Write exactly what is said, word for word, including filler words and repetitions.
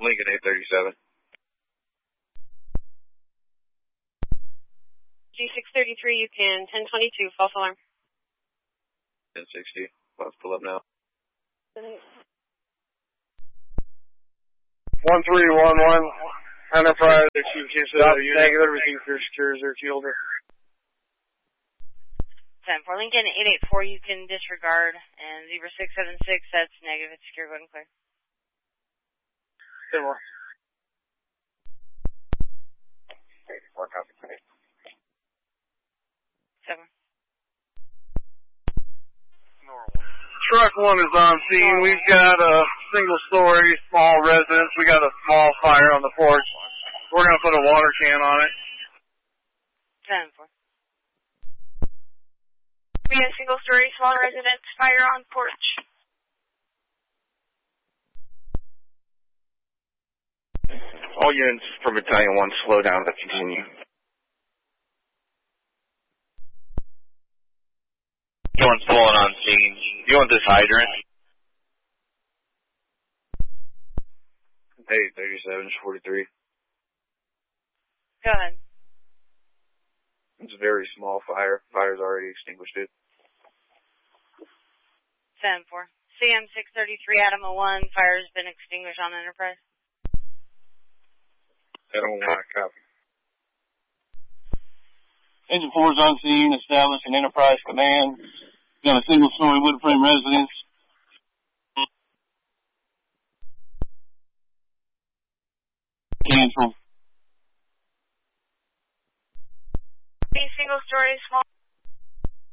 Lincoln eight thirty-seven. G six thirty-three, you can ten twenty-two, false alarm. ten sixty, about to pull up now. one three one one, Enterprise, Stop, negative, everything for secure, zero kilo. ten four, Lincoln eight eight four, you can disregard, and zero six seven six, that's negative, it's secure, go ahead and clear. ten more. Four copy. seven. Truck one is on scene. We've got a single story, small residence. We got a small fire on the porch. We're going to put a water can on it. ten four. We have single story, small residence, fire on porch. All units for Battalion one, slow down but continue. One's pulling on scene. You want this hydrant? eight thirty-seven, forty-three. Go ahead. It's a very small fire. Fire's already extinguished it. ten four. C M six thirty-three, Adam one, fire's been extinguished on Enterprise. Adam one, copy. Engine four is on scene, established an Enterprise command. Got a single story wood frame residence. Cancel. Single story, small